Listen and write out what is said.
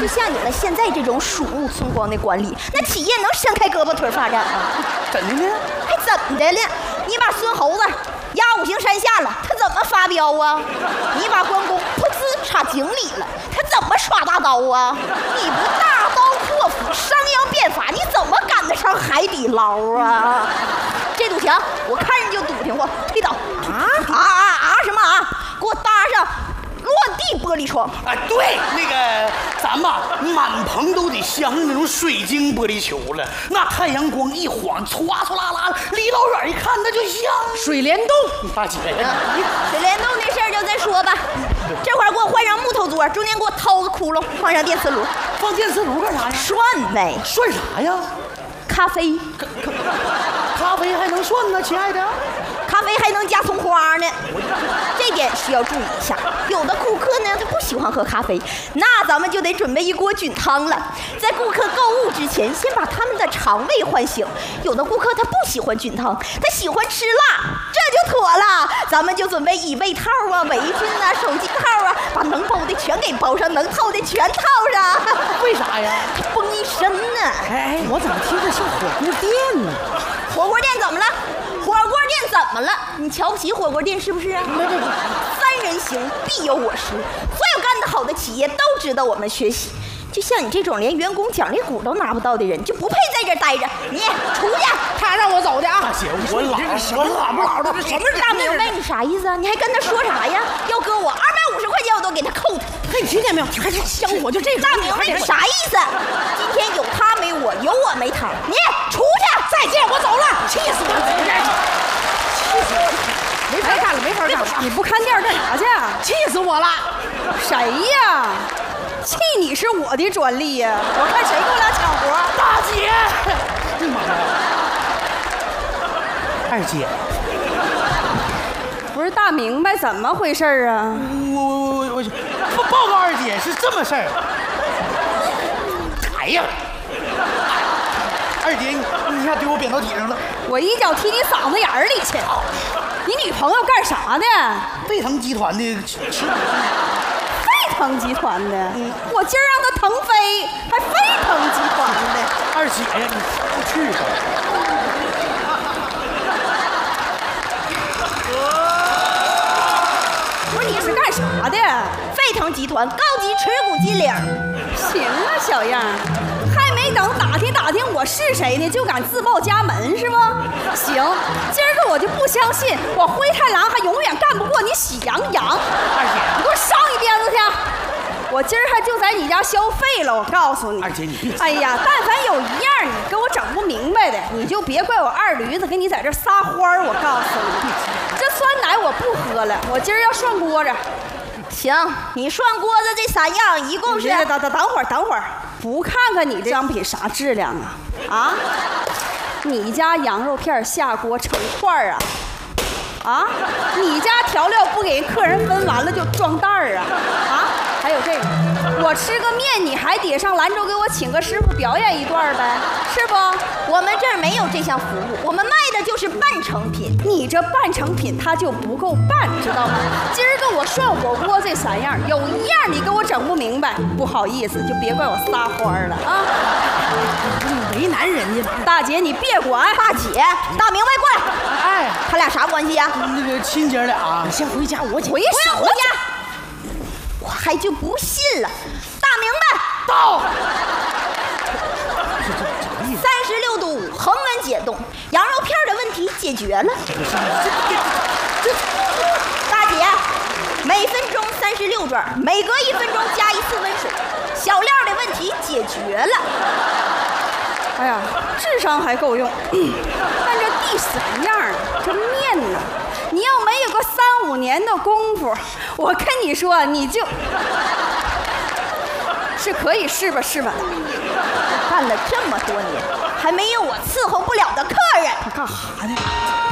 就像你们现在这种鼠目寸光的管理，那企业能伸开胳膊腿发展吗？ 怎的呢？ 还怎么的了？你把孙猴子压五行山下了，他怎么发飙啊？你把关公噗呲插井里了，他怎么耍大刀啊？你不大刀阔斧、商鞅变法，你怎么赶得上海底捞啊？这堵墙我看着就堵挺慌，推倒！什么啊？给我搭上落地玻璃窗！ 啊，对，那个咱们满棚都得镶那种水晶玻璃球了，那太阳光一晃，唰唰啦啦，离老远一看，那就像水帘洞。 大姐呀， 水帘洞的事儿就再说吧。这会儿给我换上木头桌，中间给我掏个窟窿，放上电磁炉。 放电磁炉干啥呀？ 涮呗， 涮啥呀？ 咖啡， 咖啡还能涮呢，亲爱的。 咖啡还能加葱花呢，这点需要注意一下。有的顾客呢，他不喜欢喝咖啡，那咱们就得准备一锅菌汤了。在顾客购物之前，先把他们的肠胃唤醒。有的顾客他不喜欢菌汤，他喜欢吃辣，这就妥了。咱们就准备椅背套啊、围巾啊、手机套啊，把能包的全给包上，能套的全套上。 为啥呀？ 它丰一身呢。 哎，我怎么听着像火锅店呢？ 火锅店怎么了？火锅店怎么了？你瞧不起火锅店是不是啊？三人行必有我师，所有干得好的企业都值得我们学习。就像你这种连员工奖励股都拿不到的人，就不配在这儿待着。你出去！ 他让我走的啊！ 大姐，我老不老的，这什么人？ 大明白你啥意思啊？你还跟他说啥呀？要搁我250块钱我都给他扣他。 嘿，你听见没有？还是香火就这个。 大明白你啥意思？今天有他没我，有我没他。你出去！ 再见，我走了。气死我了！气死我了！没法干了，没法干了！你不看店干啥去？气死我了！谁呀？气你是我的专利呀！我看谁跟我俩抢活。 大姐，哎妈呀！二姐， 不是大明白怎么回事啊？ 我报告二姐是这么事儿。哎呀，二姐，你一下怼我扁到体上了。 我一脚踢你嗓子眼儿里去！你女朋友干啥呢？ 沸腾集团的沸腾集团的，我今儿让她腾飞，还沸腾集团的。 二姐呀，你不去吧？ 不是你是干啥的？ 沸腾集团高级持股金领。 行啊，小样儿，还没等打听打听我是谁呢，就敢自报家门是吗？行，今儿个我就不相信我灰太狼还永远干不过你喜羊羊。 二姐， 你给我上一鞭子去！我今儿还就在你家消费了，我告诉你。 二姐你别。 哎呀，但凡有一样你跟我整不明白的，你就别怪我二驴子给你在这撒欢儿。我告诉你，这酸奶我不喝了，我今儿要涮锅子。 行，你涮锅子这3样一共是…… 等会儿，不看看你这商品啥质量啊？啊，你家羊肉片下锅成块儿啊？啊，你家调料不给人客人分完了就装袋儿啊？啊，还有这个，我吃个面你还得上兰州给我请个师傅表演一段呗，是不？ 我们这儿没有这项服务，我们卖的就是半成品。 你这半成品它就不够半，知道吗？今儿个我涮火锅这3样，有一样你给我整不明白，不好意思，就别怪我撒欢了啊！ 你为难人家吧？ 大姐你别管， 大姐，大明白过来。 哎， 他俩啥关系呀？ 那个亲姐俩， 你先回家，我不要回家，我还就不信了。大明白到。 36度5恒温解冻，羊肉片的问题解决了。大姐，每分钟36转，每隔1分钟加1次温水，小料的问题解决了。 哎呀，智商还够用。但这第3样这面呢，你要没有个3、5年的功夫，我跟你说，你就是可以试吧试吧。 干了这么多年，还没有我伺候不了的客人。 干啥呢？